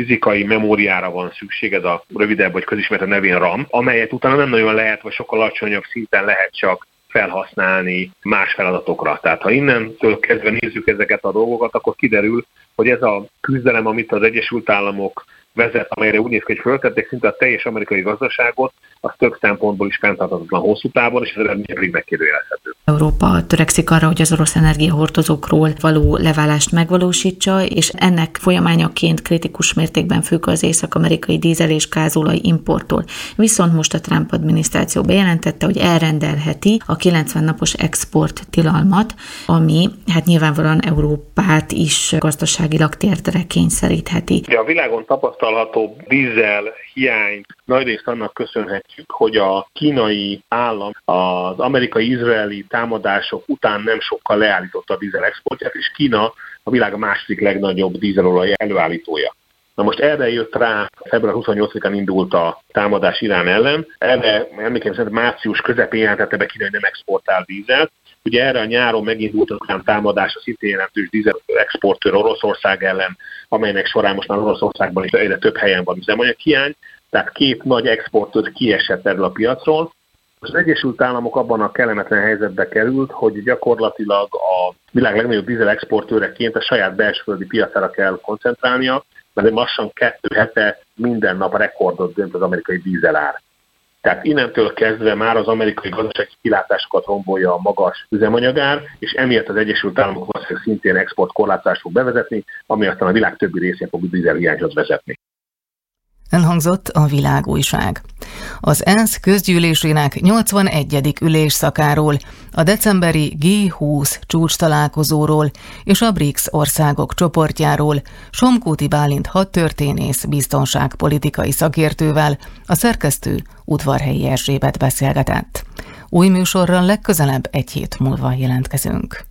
fizikai memóriára van szükséged, a rövidebb vagy közismert a nevén RAM, amelyet utána nem nagyon lehet, vagy sokkal alacsonyabb szinten lehet csak felhasználni más feladatokra. Tehát ha innentől kezdve nézzük ezeket a dolgokat, akkor kiderül, hogy ez a küzdelem, amit az Egyesült Államok vezet, amelyre úgy néz ki, hogy föltették szinte a teljes amerikai gazdaságot, az több szempontból is fenntarthatatlan hosszú távon, és az eredménye pedig megkérdőjelezhető. Európa törekszik arra, hogy az orosz energiahordozókról való leválást megvalósítsa, és ennek folyamányaként kritikus mértékben függ az észak-amerikai dízel és gázolaj importtól. Viszont most a Trump adminisztráció bejelentette, hogy elrendelheti a 90 napos export tilalmat, ami hát nyilvánvalóan Európát is gazdaságilag térdre kényszerítheti. A világon tapasztalható dízel hiány nagyrészt annak köszönhetjük, hogy a kínai állam az amerikai-izraeli támadások után nem sokkal leállította a dízel exportját, és Kína a világ második legnagyobb dízelolaj előállítója. Na most erre jött rá, február 28-án indult a támadás Irán ellen, erre emlékeim szerint március közepén jelentette be Kína, hogy nem exportál dízelt. Ugye erre a nyáron megindult a támadás a szintén jelentős dízel exportőr Oroszország ellen, amelynek során most már Oroszországban is egyre több helyen van üzemanyaghiány, tehát két nagy exportőr kiesett erről a piacról. Az Egyesült Államok abban a kellemetlen helyzetbe került, hogy gyakorlatilag a világ legnagyobb dízel exportőreként a saját belsőföldi piacára kell koncentrálnia, mert lassan 2 hete minden nap rekordot dönt az amerikai dízelár. Tehát innentől kezdve már az amerikai gazdasági kilátásokat rombolja a magas üzemanyagár, és emiatt az Egyesült Államok valószínűleg szintén exportkorlátozást fog bevezetni, ami aztán a világ többi részén fog dízelhiányhoz vezetni. Elhangzott a Világújság. Az ENSZ közgyűlésének 81. ülésszakáról, a decemberi G20 csúcstalálkozóról és a BRICS országok csoportjáról Somkúti Bálint hadtörténész biztonságpolitikai szakértővel a szerkesztő Udvarhelyi Erzsébet beszélgetett. Új műsorral legközelebb egy hét múlva jelentkezünk.